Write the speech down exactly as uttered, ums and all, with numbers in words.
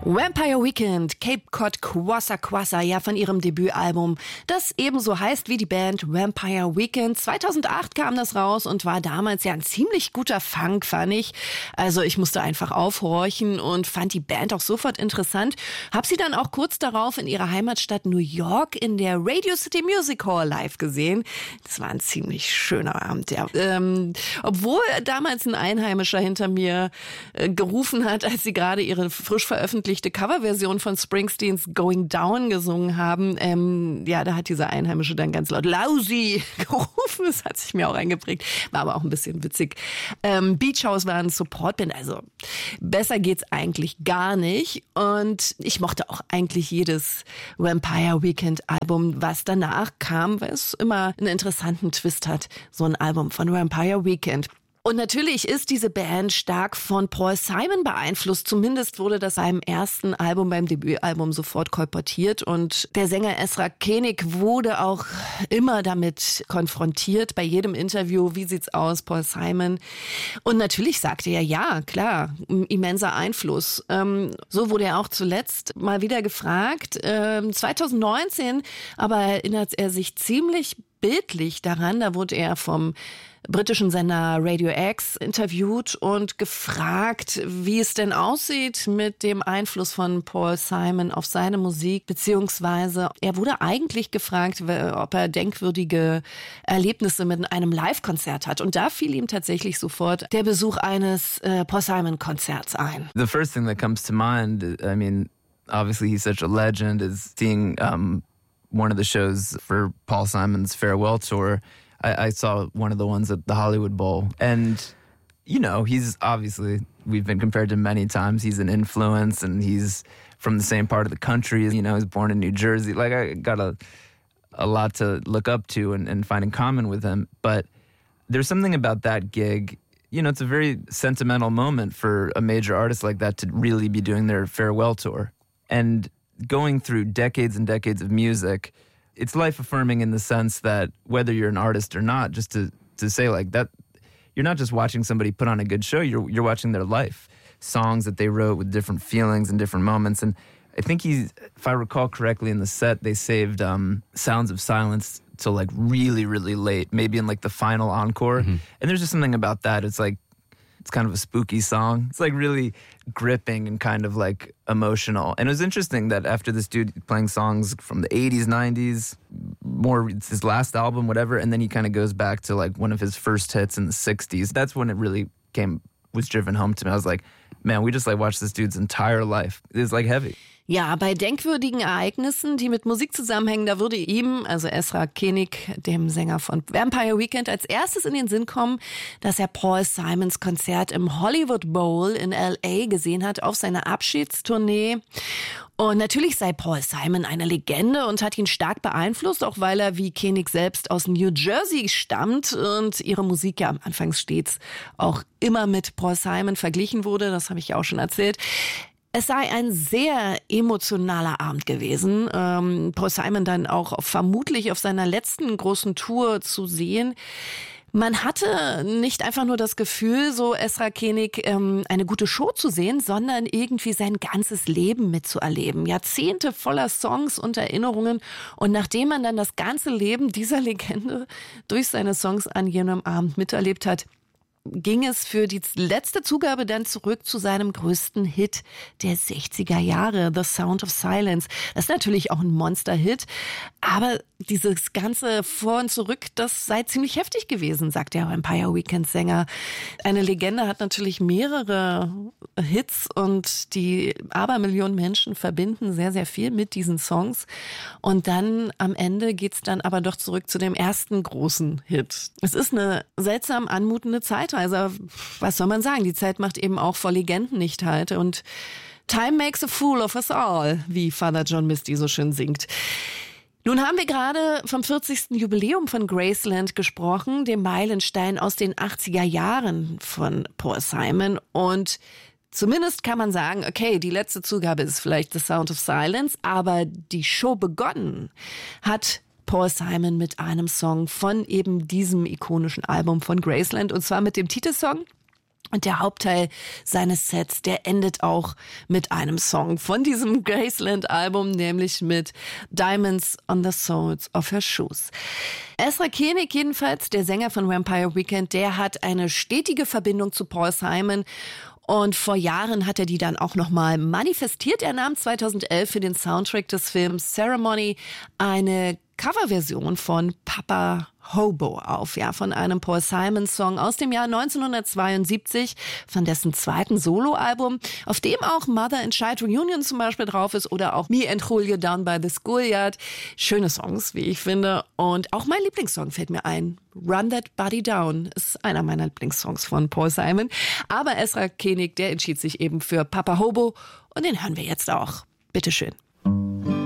Vampire Weekend, Cape Cod Kwassa Kwassa, ja, von ihrem Debütalbum, das ebenso heißt wie die Band Vampire Weekend. zweitausendacht kam das raus und war damals ja ein ziemlich guter Funk, fand ich. Also ich musste einfach aufhorchen und fand die Band auch sofort interessant. Hab sie dann auch kurz darauf in ihrer Heimatstadt New York in der Radio City Music Hall live gesehen. Das war ein ziemlich schöner Abend, ja. Ähm, obwohl damals ein Einheimischer hinter mir äh, gerufen hat, als sie gerade ihre frisch veröffentlichte Coverversion von Springsteens Going Down gesungen haben. Ähm, ja, da hat dieser Einheimische dann ganz laut Lousy gerufen. Das hat sich mir auch eingeprägt. War aber auch ein bisschen witzig. Ähm, Beach House war ein Supportband. Also besser geht's eigentlich gar nicht. Und ich mochte auch eigentlich jedes Vampire Weekend Album, was danach kam, weil es immer einen interessanten Twist hat. So ein Album von Vampire Weekend. Und natürlich ist diese Band stark von Paul Simon beeinflusst. Zumindest wurde das beim ersten Album, beim Debütalbum sofort kolportiert. Und der Sänger Ezra Koenig wurde auch immer damit konfrontiert, bei jedem Interview, wie sieht's aus, Paul Simon. Und natürlich sagte er, ja, klar, immenser Einfluss. Ähm, so wurde er auch zuletzt mal wieder gefragt. Ähm, zweitausendneunzehn aber erinnert er sich ziemlich bildlich daran. Da wurde er vom britischen Sender Radio X interviewt und gefragt, wie es denn aussieht mit dem Einfluss von Paul Simon auf seine Musik, beziehungsweise er wurde eigentlich gefragt, ob er denkwürdige Erlebnisse mit einem Live-Konzert hat. Und da fiel ihm tatsächlich sofort der Besuch eines äh, Paul Simon-Konzerts ein. The first thing that comes to mind, I mean, obviously he's such a legend, is seeing um, one of the shows for Paul Simon's farewell tour. I, I saw one of the ones at the Hollywood Bowl. And, you know, he's obviously, we've been compared to many times. He's an influence and he's from the same part of the country. You know, he's born in New Jersey. Like, I got a, a lot to look up to and, and find in common with him. But there's something about that gig. You know, it's a very sentimental moment for a major artist like that to really be doing their farewell tour. And going through decades and decades of music, it's life-affirming in the sense that whether you're an artist or not, just to, to say like that, you're not just watching somebody put on a good show, you're you're watching their life. Songs that they wrote with different feelings and different moments. And I think he's, if I recall correctly in the set, they saved um, Sounds of Silence till like really, really late, maybe in like the final encore. Mm-hmm. And there's just something about that. It's like, it's kind of a spooky song. It's like really gripping and kind of like emotional. And it was interesting that after this dude playing songs from the eighties, nineties, more it's his last album, whatever, and then he kind of goes back to like one of his first hits in the sixties. That's when it really came, was driven home to me. I was like, man, we just like watched this dude's entire life. It's like heavy. Ja, bei denkwürdigen Ereignissen, die mit Musik zusammenhängen, da würde ihm, also Ezra Koenig, dem Sänger von Vampire Weekend, als erstes in den Sinn kommen, dass er Paul Simons Konzert im Hollywood Bowl in L A gesehen hat auf seiner Abschiedstournee. Und natürlich sei Paul Simon eine Legende und hat ihn stark beeinflusst, auch weil er wie Koenig selbst aus New Jersey stammt und ihre Musik ja am Anfang stets auch immer mit Paul Simon verglichen wurde. Das habe ich ja auch schon erzählt. Es sei ein sehr emotionaler Abend gewesen. Ähm, Paul Simon dann auch vermutlich auf seiner letzten großen Tour zu sehen. Man hatte nicht einfach nur das Gefühl, so Ezra Koenig, ähm, eine gute Show zu sehen, sondern irgendwie sein ganzes Leben mitzuerleben. Jahrzehnte voller Songs und Erinnerungen. Und nachdem man dann das ganze Leben dieser Legende durch seine Songs an jenem Abend miterlebt hat, ging es für die letzte Zugabe dann zurück zu seinem größten Hit der sechziger Jahre, The Sound of Silence. Das ist natürlich auch ein Monster-Hit, aber dieses ganze Vor und Zurück, das sei ziemlich heftig gewesen, sagt der Vampire Weekend-Sänger. Eine Legende hat natürlich mehrere Hits und die Abermillionen Menschen verbinden sehr, sehr viel mit diesen Songs. Und dann am Ende geht's dann aber doch zurück zu dem ersten großen Hit. Es ist eine seltsam anmutende Zeit. Also was soll man sagen? Die Zeit macht eben auch vor Legenden nicht halt. Und Time makes a fool of us all, wie Father John Misty so schön singt. Nun haben wir gerade vom vierzigsten Jubiläum von Graceland gesprochen, dem Meilenstein aus den achtziger Jahren von Paul Simon. Und zumindest kann man sagen, okay, die letzte Zugabe ist vielleicht The Sound of Silence, aber die Show begonnen hat Paul Simon mit einem Song von eben diesem ikonischen Album von Graceland, und zwar mit dem Titelsong Und der Hauptteil seines Sets, der endet auch mit einem Song von diesem Graceland-Album, nämlich mit Diamonds on the Soles of Her Shoes. Ezra Koenig jedenfalls, der Sänger von Vampire Weekend, der hat eine stetige Verbindung zu Paul Simon. Und vor Jahren hat er die dann auch nochmal manifestiert. Er nahm zweitausendelf für den Soundtrack des Films Ceremony eine Coverversion von Papa Hobo auf, ja, von einem Paul Simon Song aus dem Jahr neunzehnhundertzweiundsiebzig, von dessen zweiten Soloalbum, auf dem auch Mother and Child Reunion zum Beispiel drauf ist oder auch Me and Julia Down by the Schoolyard. Schöne Songs, wie ich finde. Und auch mein Lieblingssong fällt mir ein. Run That Body Down ist einer meiner Lieblingssongs von Paul Simon. Aber Ezra Koenig, der entschied sich eben für Papa Hobo und den hören wir jetzt auch. Bitteschön.